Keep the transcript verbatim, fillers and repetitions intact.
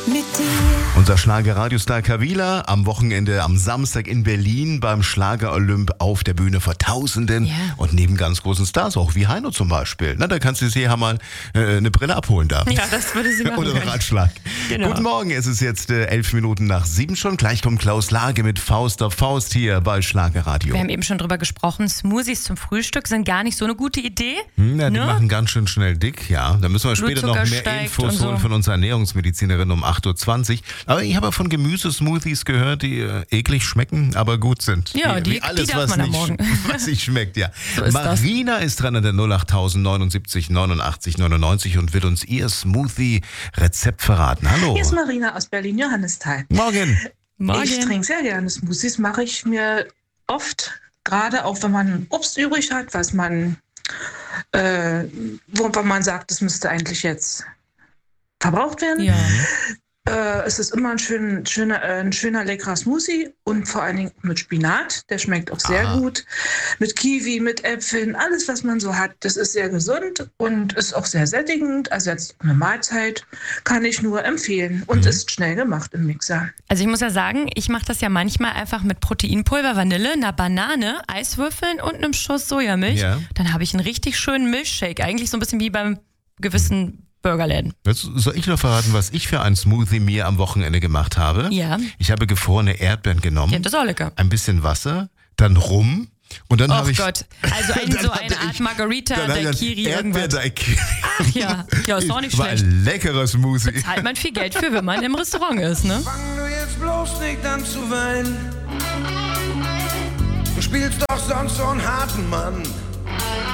mit dir. Unser Schlager-Radiostar Kavila am Wochenende, am Samstag in Berlin beim Schlager-Olymp auf der Bühne vor Tausenden Ja. und neben ganz großen Stars, auch wie Heino zum Beispiel. Na, da kannst du sie ja mal äh, eine Brille abholen da. Ja, das würde sie machen Oder einen können. Ratschlag. Genau. Guten Morgen, es ist jetzt äh, elf Minuten nach sieben schon. Gleich kommt Klaus Lage mit Faust auf Faust hier bei Schlagerradio. Wir haben eben schon drüber gesprochen, Smoothies zum Frühstück sind gar nicht so eine gute Idee. Hm, ja, die ne? machen ganz schön schnell dick, ja. Da müssen wir später noch Blutzucker mehr steigt Infos und so. holen von unserer Ernährungsmedizinerin um acht Uhr zwanzig. Aber ich habe von Gemüsesmoothies gehört, die äh, eklig schmecken, aber gut sind. Ja, wie, die- wie alles, die darf was man am nicht, Morgen. was nicht schmeckt, ja. So ist das. Marina ist dran an der null acht neunundsiebzig neunundachtzig neunundneunzig und wird uns ihr Smoothie-Rezept verraten. Hallo. Hier ist Marina aus Berlin-Johannisthal. Morgen. Morgen. Ich trinke sehr gerne Smoothies, mache ich mir oft, gerade auch wenn man Obst übrig hat, was man, äh, wo man sagt, das müsste eigentlich jetzt verbraucht werden. Ja. Äh, es ist immer ein, schön, schöner, äh, ein schöner, leckerer Smoothie und vor allen Dingen mit Spinat. Der schmeckt auch sehr Ah. gut. Mit Kiwi, mit Äpfeln, alles, was man so hat. Das ist sehr gesund und ist auch sehr sättigend. Also jetzt eine Mahlzeit kann ich nur empfehlen und Mhm. ist schnell gemacht im Mixer. Also ich muss ja sagen, ich mache das ja manchmal einfach mit Proteinpulver, Vanille, einer Banane, Eiswürfeln und einem Schuss Sojamilch. Ja. Dann habe ich einen richtig schönen Milchshake. Eigentlich so ein bisschen wie beim gewissen Burgerläden. Jetzt soll ich noch verraten, was ich für einen Smoothie mir am Wochenende gemacht habe? Ja. Ich habe gefrorene Erdbeeren genommen, Ja, das ist auch lecker. ein bisschen Wasser, dann Rum und dann Oh habe ich... Gott, also ein, Dann so hatte eine Art ich- Margarita, dann hatte ich Daiquiri, irgendwas. Erdbeer-Daiquiri. Ach ja, ja, ist auch nicht War schlecht. ein leckerer Smoothie. Zahlt man viel Geld für, wenn man im Restaurant ist, ne? Fang du jetzt bloß nicht an zu weinen. Du spielst doch sonst so einen harten Mann.